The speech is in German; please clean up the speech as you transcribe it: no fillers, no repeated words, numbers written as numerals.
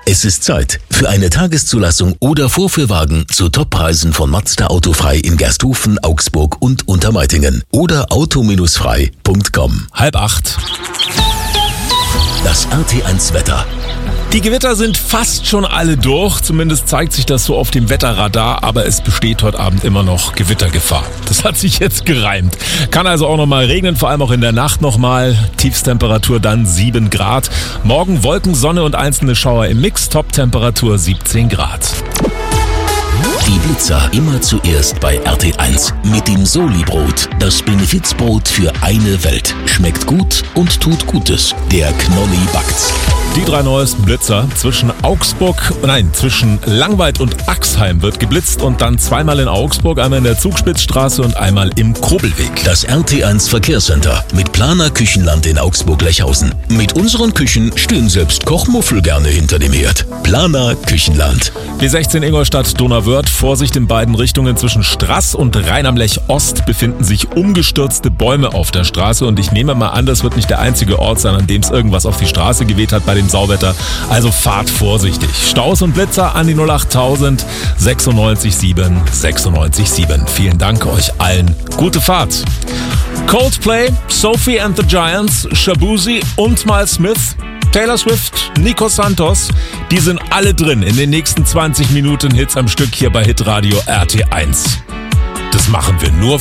Es ist Zeit für eine Tageszulassung oder Vorführwagen zu Toppreisen von Mazda Autofrei in Gersthofen, Augsburg und Untermeitingen oder auto-frei.com. 7:30. Das RT1 Wetter. Die Gewitter sind fast schon alle durch, zumindest zeigt sich das so auf dem Wetterradar, aber es besteht heute Abend immer noch Gewittergefahr. Das hat sich jetzt gereimt. Kann also auch nochmal regnen, vor allem auch in der Nacht nochmal. Tiefstemperatur dann 7 Grad. Morgen Wolken, Sonne und einzelne Schauer im Mix, Toptemperatur 17 Grad. Die Blitzer immer zuerst bei RT1 mit dem Soli-Brot. Das Benefizbrot für eine Welt. Schmeckt gut und tut Gutes. Der Knolli backt's. Die 3 neuesten Blitzer zwischen Langweid und Axheim wird geblitzt und dann zweimal in Augsburg, einmal in der Zugspitzstraße und einmal im Kobelweg. Das RT1 Verkehrscenter mit Planer Küchenland in Augsburg-Lechhausen. Mit unseren Küchen stehen selbst Kochmuffel gerne hinter dem Herd. Planer Küchenland. B16 Ingolstadt Donauwörth, Vorsicht in beiden Richtungen. Zwischen Straß und Rhein am Lech Ost befinden sich umgestürzte Bäume auf der Straße und ich nehme mal an, das wird nicht der einzige Ort sein, an dem es irgendwas auf die Straße geweht hat bei dem Sauwetter. Also fahrt vorsichtig. Staus und Blitzer an die 08000 967 967. Vielen Dank euch allen. Gute Fahrt. Coldplay, Sophie and the Giants, Shabuzi und Miles Smith, Taylor Swift, Nico Santos, die sind alle drin in den nächsten 20 Minuten Hits am Stück hier bei Hitradio RT1. Das machen wir nur